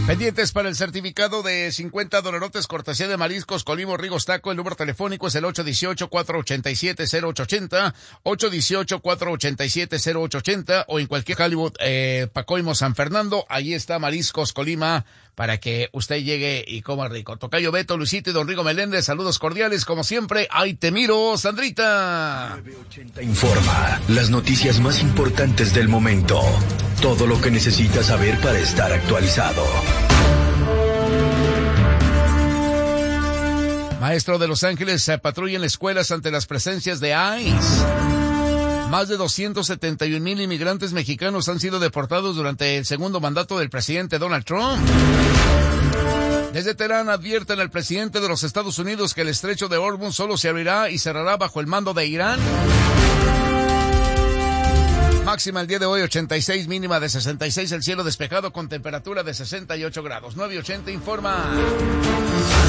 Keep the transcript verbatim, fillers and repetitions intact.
Pendientes para el certificado de cincuenta dolarotes cortesía de Mariscos Colima Rigos Taco. El número telefónico es el ocho uno ocho, cuatro ocho siete, cero ocho ocho cero, ocho uno ocho, cuatro ocho siete, cero ocho ocho cero o en cualquier Hollywood, eh, Pacoimo, San Fernando. Ahí está Mariscos Colima para que usted llegue y coma rico. Tocayo Beto, Luisito y Don Rigo Meléndez, saludos cordiales como siempre. ¡Ay, te miro, Sandrita! nueve ochenta Informa, las noticias más importantes del momento. Todo lo que necesitas saber para estar actualizado. Maestro de Los Ángeles se patrullan escuelas ante las presencias de ICE. Más de doscientos setenta y un mil inmigrantes mexicanos han sido deportados durante el segundo mandato del presidente Donald Trump. Desde Teherán advierten al presidente de los Estados Unidos que el estrecho de Hormuz solo se abrirá y cerrará bajo el mando de Irán. Máxima el día de hoy ochenta y seis, mínima de sesenta y seis, el cielo despejado con temperatura de sesenta y ocho grados. nueve ochenta informa.